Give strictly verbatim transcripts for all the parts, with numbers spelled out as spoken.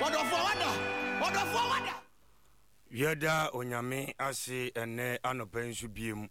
Odofo wada. Odofo wada. Yeda onyame ase ene anopa nsu biem.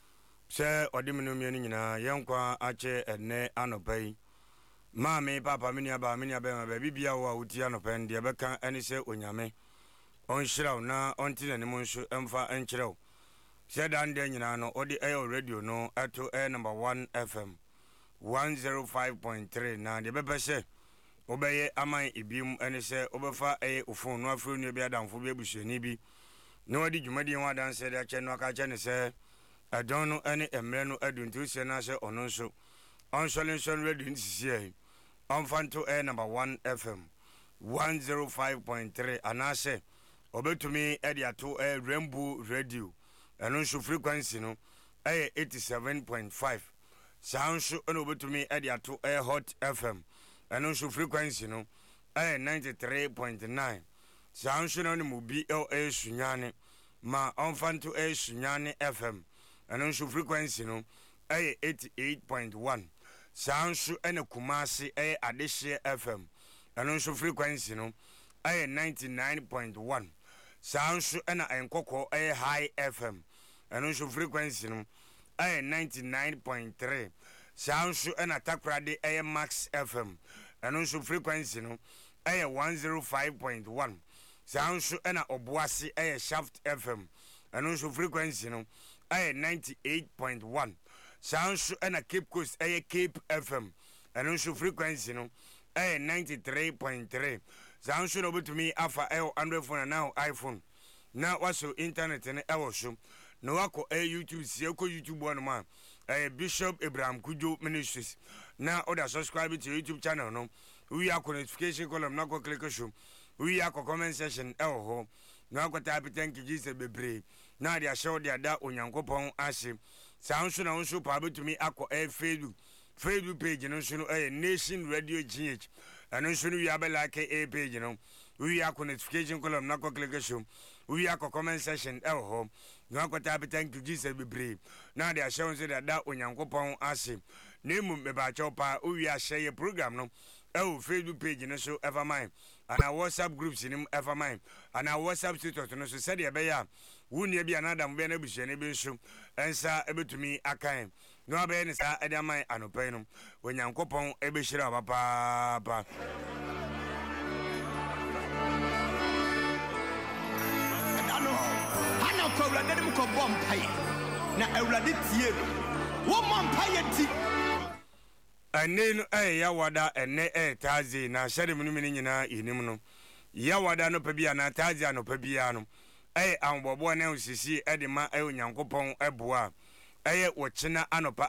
Se odimenu mienu nyina yenkwa ache ene anopa yi. Maame papa mini aba mini aba ma bibia wo a wuti anopa ndi ebeka ene se onyame. Onhyiraw na onti ne mo nso emfa enkyerɛw. Se dan de nyina no odi ayo radio no ato air number one F M one oh five point three na de bepese obeye aman ibim ene se obefa eye ofon no afro nu bia danfo bi abusuani bi na wadi dwumadi ho adanse de ache no aka che ne se adon no ene emre no aduntu se na se ono nso onsolin son radio nsisi e onfanto air number one F M one oh five point three anase obetumi e de ato air Rainbow radio eno nso frequency no aye eighty-seven point five sound so eno obetumi e de ato air Hot F M eno nso frequency no aye ninety-three point nine sound so no mu B L A sunyane ma onfanto air sunyane F M eno nso frequency no aye eighty-eight point one sound so eno Kumasi aye Adehye F M eno nso frequency no aye ninety-nine point one sound so ena enkoko aye High F M eno nso frequency no aye ninety-nine point three sound so ena Takrade aye Max F M eno nso frequency no aye one oh five point one sound so ena Obuasi aye Shaft F M eno nso frequency no aye ninety-eight point one sound so ena Cape Coast aye Cape F M eno nso frequency no aye ninety-three point three sound so no betumi afa aye Android phone na iPhone na waso internet ne ewo so no wako aye YouTube sie ko YouTube one man aye Bishop Abraham Kujo Ministries na order subscribe to YouTube channel no we are notification column na ko click show we are comment section ewo ho na ko type thank you Jesus bebre na dia show dia da onyankopon ase sound so na unso pa betumi akọ aye Facebook Facebook page no so no aye Nation Radio G H and so we have like a page no we are notification column na ko click show we are comment section eh ho na ko type thank you Jesus be brave na dey show say that onyankopon ase na emu me ba chopa we are share program no eh Facebook page no so ever mine and our WhatsApp groups in ever mine and our WhatsApp status no so said e be ya wuni bia na dam be na busuane be so ensa ebetumi akan no abe ne sa ede man anopai no onyankopon ebe hira papa pa ana ko awurade dem ko bom paye na awurade tie wo mom paye ti ane no eh ya wada ene eh tazi na shade munu mini nyina inim no ya wada no pa bia na tazi no pa bia no eh anbobo na osisi eh de ma eh onyankopon eboa eh wo kyena anopa